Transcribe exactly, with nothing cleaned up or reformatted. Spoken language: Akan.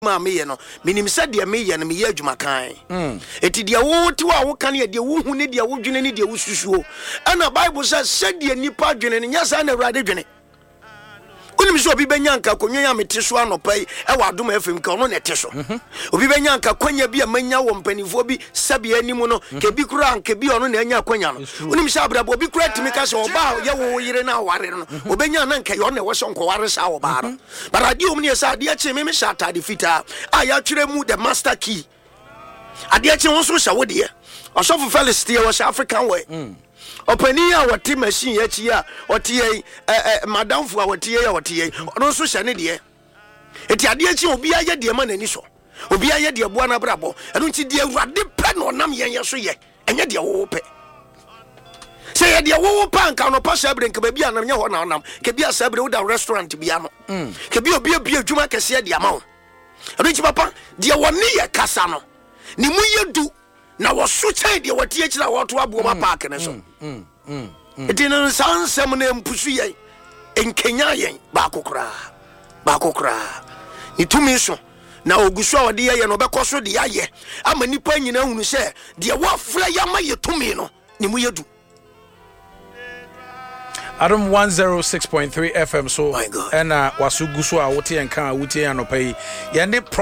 ma me no minim said de me ye no me ye adwuma kan eti de wo ti wa wo kan ye de wo hu ne de wo dwene ne de wo susuo ana bible says said de nipa dwene ne nya sa na awurade dwene onim so obi benya nka konwa ya mete so anopai e wa adom afem ka ono ne te so obi benya nka kwanya bi amanya wo mpanifo bi sabe animu no ke bi kura nka bi ono na anya kwanya no onim sha abrabo bi kura timi ka so oba ye wo yire na aware no obenya na nka yo na wo so nko ware sa wo ba no but ade om ne sa ade a che me me sha atade fita a ya twere mu the master key ade a che won so sha wo de osofu Felix tie wo African way opani a wati machine ya chi a wati eh madam fu a wati ya wati ye ono so hye ne de eti ade a chi obi aye de ma nani so obi aye de boa na brabo eno nti de awurade pe no nam yen ye so ye enye de wo pe se ye de wo pa nka no pa sabre nka ba bia na nya ho na nam ke bia sabre wo da restaurant bia no ke bia obi bia adwuma kese de ama wo eno nti papa de woni ye kasa no ni mu yedu na wo so chai de wati akira wo to abo ma park ne so mm mm edin sansem na empusu ye enkenya ye ba kokora ba kokora ni tumi so na ogusu a wode ye no bekoso de aye ama nipa nyina hunu se de wo afra ya ma ye tumi no ni mu yedu Adam one oh six point three F M so and uh wasugusu a wote enka wote anopai ye ne